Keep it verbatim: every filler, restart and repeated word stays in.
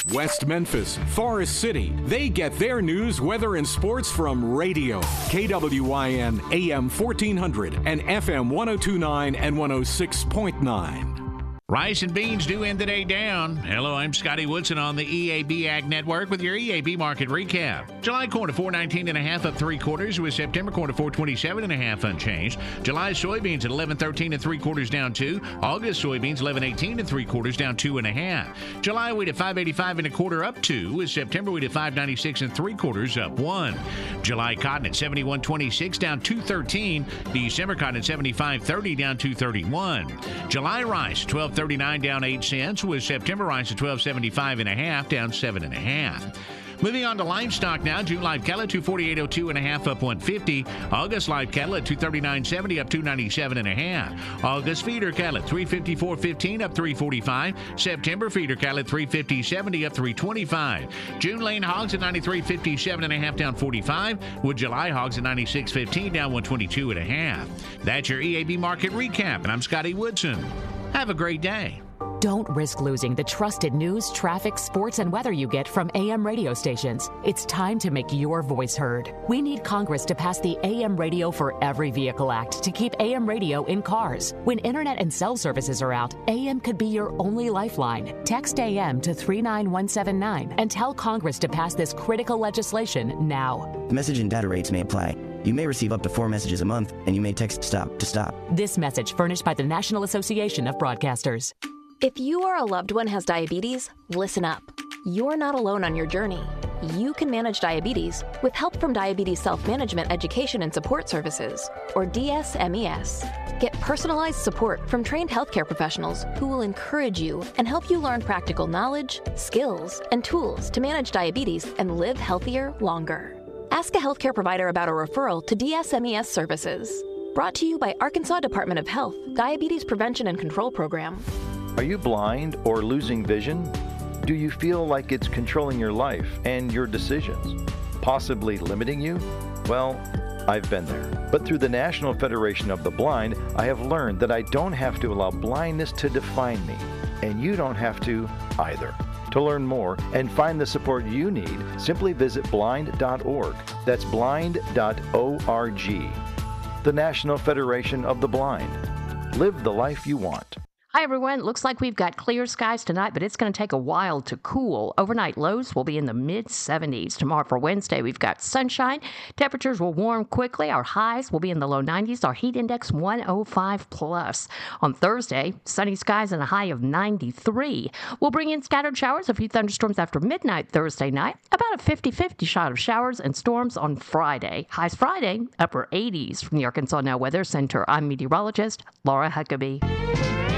West Memphis, Forest City. They get their news, weather, and sports from radio. K W I N A M fourteen hundred and F M one oh two point nine and one oh six point nine. Rice and beans do end the day down. Hello, I'm Scotty Woodson on the E A B Ag Network with your E A B market recap. July corn to four nineteen and a half up three quarters, with September corn to four twenty-seven and a half unchanged. July soybeans at eleven thirteen and three quarters down two. August soybeans eleven eighteen and three quarters down two and a half. July wheat at five eighty-five and a quarter up two, with September wheat at five ninety-six and three quarters up one. July cotton at seventy-one twenty-six down two thirteen. December cotton at seventy-five thirty down two thirty-one. July rice twelve thirty-nine down eight cents, with September rice at twelve seventy-five and a half down seven and a half. Moving on to livestock now. June live cattle at two forty-eight oh two and a half up one fifty. August live cattle at two thirty-nine seventy up two ninety-seven and a half. August feeder cattle at three fifty-four fifteen up three forty-five. September feeder cattle at three fifty seventy up three twenty-five. June lane hogs at ninety-three fifty-seven and a half down forty-five, with July hogs at ninety-six fifteen down one twenty-two and a half. That's your E A B market recap, and I'm Scotty Woodson. Have a great day. Don't risk losing the trusted news, traffic, sports, and weather you get from A M radio stations. It's time to make your voice heard. We need Congress to pass the A M Radio for Every Vehicle Act to keep A M radio in cars. When internet and cell services are out, A M could be your only lifeline. Text A M to three nine one seven nine and tell Congress to pass this critical legislation now. Message and data rates may apply. You may receive up to four messages a month, and you may text STOP to stop. This message furnished by the National Association of Broadcasters. If you or a loved one has diabetes, listen up. You're not alone on your journey. You can manage diabetes with help from Diabetes Self-Management Education and Support Services, or D S M E S. Get personalized support from trained healthcare professionals who will encourage you and help you learn practical knowledge, skills, and tools to manage diabetes and live healthier longer. Ask a healthcare provider about a referral to D S M E S services. Brought to you by Arkansas Department of Health Diabetes Prevention and Control Program. Are you blind or losing vision? Do you feel like it's controlling your life and your decisions, possibly limiting you? Well, I've been there. But through the National Federation of the Blind, I have learned that I don't have to allow blindness to define me, and you don't have to either. To learn more and find the support you need, simply visit blind dot org. That's blind dot org. The National Federation of the Blind. Live the life you want. Hi, everyone. Looks like we've got clear skies tonight, but it's going to take a while to cool. Overnight lows will be in the mid seventies. Tomorrow for Wednesday, we've got sunshine. Temperatures will warm quickly. Our highs will be in the low nineties. Our heat index one oh five plus. On Thursday, sunny skies and a high of ninety-three. We'll bring in scattered showers, a few thunderstorms after midnight Thursday night. About a fifty-fifty shot of showers and storms on Friday. Highs Friday, upper eighties. From the Arkansas Now Weather Center, I'm meteorologist Laura Huckabee.